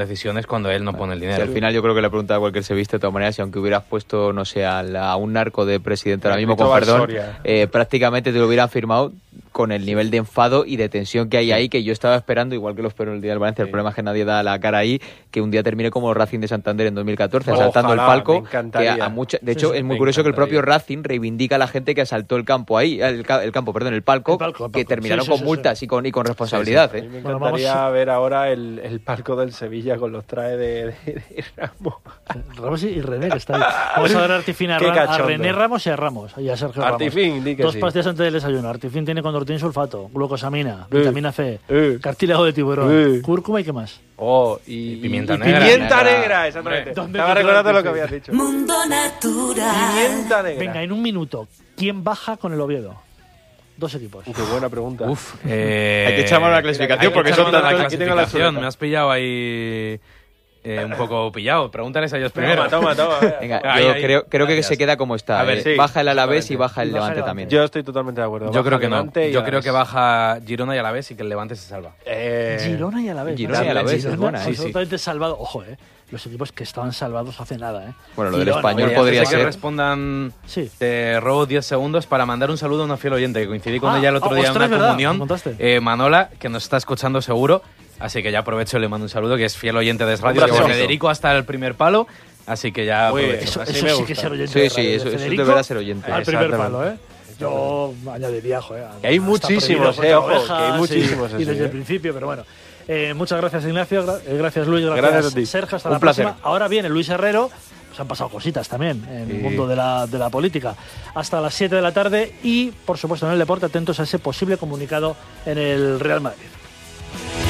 decisiones cuando él no pone el dinero. Si al final yo creo que la pregunta de cualquier sevillista, de todas maneras, si aunque hubieras puesto, no sé, a un narco de presidente ahora mismo, con perdón, prácticamente te lo hubieran firmado con el nivel de enfado y de tensión que hay ahí, que yo estaba esperando, igual que lo espero el día del Valencia. El problema es que nadie da la cara ahí, que un día termine como el Racing de Santander en 2014, asaltando el palco. De hecho, es muy curioso que el propio Racing reivindica a la gente que asaltó el campo ahí, el palco, que terminaron con multas y con responsabilidad. Me encantaría ver ahora el palco del Sevilla con los trajes de Ramos. Ramos y René, que está ahí. Vamos a dar Artifin a René Ramos y a Ramos, y a Sergio Ramos. Artifin, di que Dos sí. pastillas antes del desayuno. Artifin tiene condroitín sulfato, glucosamina, vitamina C, cartílago de tiburón, cúrcuma y qué más. Y pimienta negra. Pimienta negra, exactamente. Estaba recordando lo que habías dicho. Mundo natural. Pimienta negra. Venga, en un minuto, ¿quién baja con el Oviedo? Dos equipos. Qué buena pregunta. Hay que echar mano a la clasificación porque son tan... la clasificación. Me has pillado ahí un poco pillado. Pregúntales a ellos primero. Toma. Venga, yo creo que se queda como está. A ver, sí, baja el Alavés y baja el Levante también. Yo estoy totalmente de acuerdo. Yo creo que no. Yo creo que baja Girona y Alavés y que el Levante se salva. Girona y Alavés. Girona y Alavés es buena, absolutamente salvado. Ojo, los equipos que estaban salvados hace nada, Bueno, lo del Español podría ser. Que respondan. Te robo 10 segundos para mandar un saludo a una fiel oyente que coincidí con ella el otro día en una comunión. Manola, que nos está escuchando seguro. Así que ya aprovecho y le mando un saludo, que es fiel oyente de Radio. Federico hasta el primer palo. Así que ya aprovecho. Eso sí que es ser oyente. Eso deberá ser oyente. Al primer palo, Yo añadiría, que hay muchísimos, ojo, que hay muchísimos. Y desde el principio, pero bueno. Muchas gracias, Ignacio. Gracias, Luis. Gracias a ti. Sergio. Hasta la próxima. Ahora viene Luis Herrero. Se han pasado cositas también en el mundo de la política. Hasta las 7 de la tarde y, por supuesto, en el deporte, atentos a ese posible comunicado en el Real Madrid.